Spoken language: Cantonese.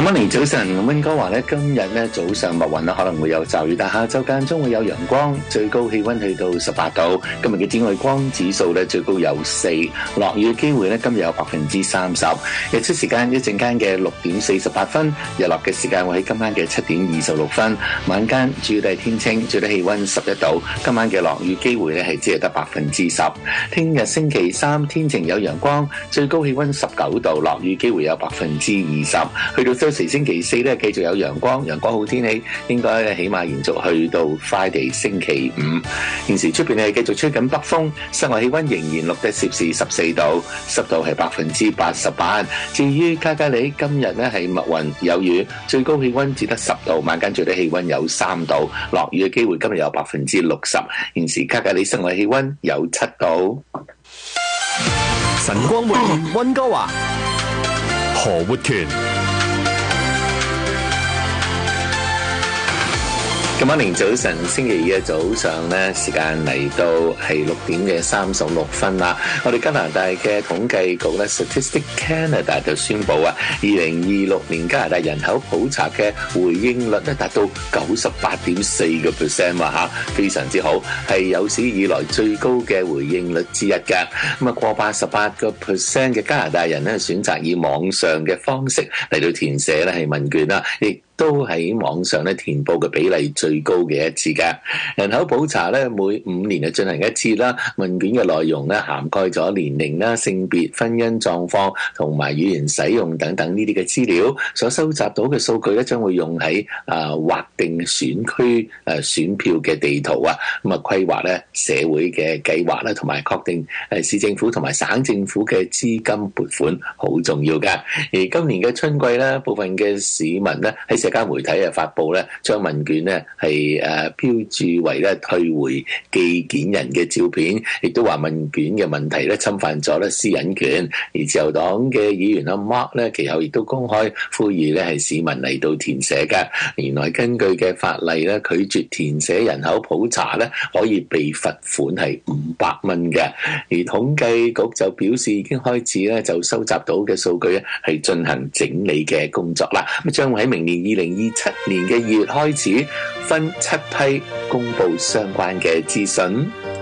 咁嚟早晨，溫哥華咧今日咧早上密雲啦，可能會有驟雨，但下晝間中會有陽光，最高氣溫去到18度。今日嘅紫外光指數咧最高有4，落雨嘅機會咧今日有30%。日出時間一陣間嘅6點48分，日落嘅時間會喺今晚嘅7點26分。晚間主要都係天清，最低氣溫11度。今晚嘅落雨機會咧係只係得10%。聽日星期三天晴有陽光，最高氣溫19度，落雨機會有20%。去到周四星期四咧，繼續有陽光好天氣，應該起碼延續去到 Friday 星期5。現時出邊係繼續吹緊北風，室外氣溫仍然錄得攝氏14度，濕度係88%。至於卡加里今日咧係密雲有雨，最高氣溫只得10度，晚間最低氣溫有3度，落雨嘅機會今日有60%。現時卡加里室外氣溫有7度。 晨光活現溫哥華，何活權。 今晚早晨，星期二嘅早上咧，時間嚟到係6點36分啦。我哋加拿大嘅統計局咧 Statistics Canada 就宣布啊，2026年加拿大人口普查嘅回應率咧達到 98.4% 嚇，非常之好，係有史以來最高嘅回應率之一㗎。咁啊，過88% 嘅加拿大人咧選擇以網上嘅方式嚟到填寫咧係問卷啦，亦都喺網上咧填報嘅比例最高嘅一次㗎。人口普查咧每5年就進行一次啦，問卷嘅內容咧涵蓋咗年齡啦、性別、婚姻狀況同埋語言使用等等呢啲嘅資料，所收集到嘅數據咧將會用喺劃定選區選票嘅地圖啊，咁啊規劃咧社會嘅計劃啦，同埋確定市政府同埋省政府嘅資金撥款好重要㗎。而今年嘅春季咧，部分嘅市民咧喺社交媒體發布咧，將問卷咧係標註為咧退回寄件人嘅照片，亦都話問卷嘅問題咧侵犯咗咧私隱權。而自由黨嘅議員阿 Mark 咧，其後亦都公開呼籲咧係市民嚟到填寫㗎。原來根據嘅法例咧，拒絕填寫人口普查咧，可以被罰款係500蚊嘅。而統計局就表示已經開始咧就收集到嘅數據咧係進行整理嘅工作啦。咁將會喺明年2027年嘅2月開始，分7批公布相關嘅資訊。